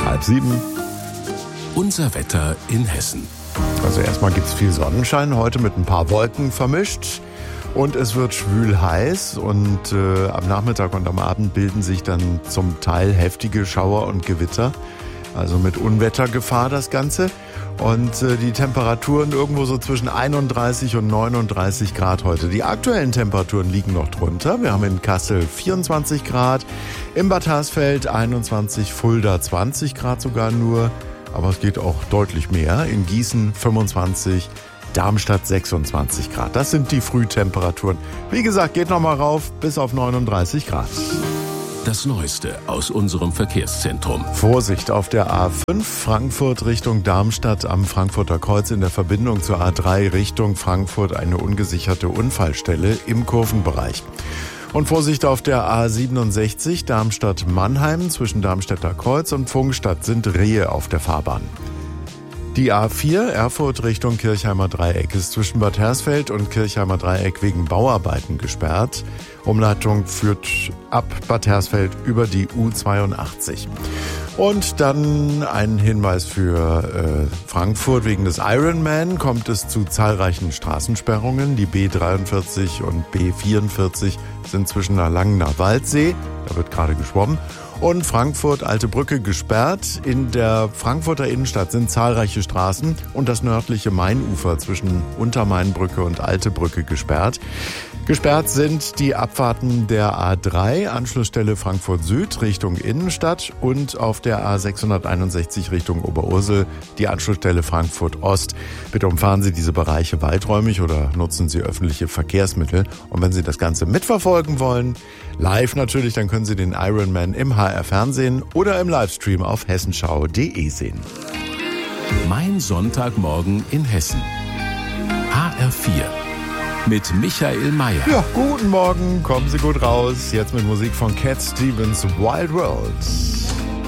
6:30. Unser Wetter in Hessen. Also erstmal gibt es viel Sonnenschein heute mit ein paar Wolken vermischt. Und es wird schwül heiß und am Nachmittag und am Abend bilden sich dann zum Teil heftige Schauer und Gewitter. Also mit Unwettergefahr das Ganze. Und die Temperaturen irgendwo so zwischen 31 und 39 Grad heute. Die aktuellen Temperaturen liegen noch drunter. Wir haben in Kassel 24 Grad, in Bad Hersfeld 21, Fulda 20 Grad sogar nur. Aber es geht auch deutlich mehr. In Gießen 25, Darmstadt 26 Grad. Das sind die Frühtemperaturen. Wie gesagt, geht nochmal rauf bis auf 39 Grad. Das Neueste aus unserem Verkehrszentrum. Vorsicht auf der A5 Frankfurt Richtung Darmstadt am Frankfurter Kreuz in der Verbindung zur A3 Richtung Frankfurt eine ungesicherte Unfallstelle im Kurvenbereich. Und Vorsicht auf der A67 Darmstadt-Mannheim zwischen Darmstädter Kreuz und Pfungstadt sind Rehe auf der Fahrbahn. Die A4 Erfurt Richtung Kirchheimer Dreieck ist zwischen Bad Hersfeld und Kirchheimer Dreieck wegen Bauarbeiten gesperrt. Umleitung führt ab Bad Hersfeld über die U82. Und dann ein Hinweis für Frankfurt. Wegen des Ironman kommt es zu zahlreichen Straßensperrungen. Die B43 und B44 sind zwischen der Langener Waldsee, da wird gerade geschwommen, und Frankfurt Alte Brücke gesperrt. In der Frankfurter Innenstadt sind zahlreiche Straßen und das nördliche Mainufer zwischen Untermainbrücke und Alte Brücke gesperrt. Gesperrt sind die Abfahrten der A3, Anschlussstelle Frankfurt Süd Richtung Innenstadt und auf der A661 Richtung Oberursel die Anschlussstelle Frankfurt Ost. Bitte umfahren Sie diese Bereiche weiträumig oder nutzen Sie öffentliche Verkehrsmittel. Und wenn Sie das Ganze mitverfolgen wollen, live natürlich, dann können Sie den Ironman im HR Fernsehen oder im Livestream auf hessenschau.de sehen. Mein Sonntagmorgen in Hessen. HR4. Mit Michael Mayer. Ja, guten Morgen, kommen Sie gut raus. Jetzt mit Musik von Cat Stevens, Wild World.